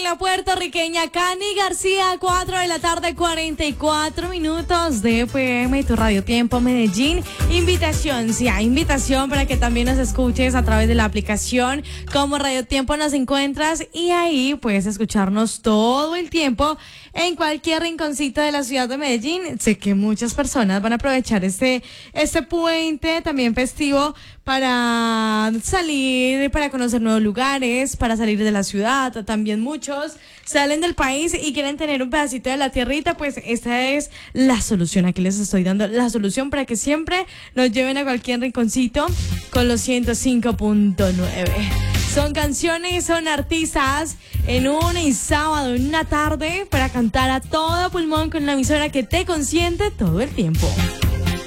la puertorriqueña Cani García, 4 de la tarde, 44 minutos de FM, tu Radio Tiempo Medellín. Invitación para que también nos escuches a través de la aplicación. Como Radio Tiempo nos encuentras y ahí puedes escucharnos todo el tiempo en cualquier rinconcito de la ciudad de Medellín. Sé que muchas personas van a aprovechar este puente también festivo para salir, para conocer nuevos lugares, para salir de la ciudad. También muchos salen del país y quieren tener un pedacito de la tierrita, pues esta es la solución. Aquí les estoy dando la solución para que siempre nos lleven a cualquier rinconcito con los 105.9. Son canciones, son artistas en un sábado, en una tarde, para cantar a todo pulmón con una emisora que te consiente todo el tiempo.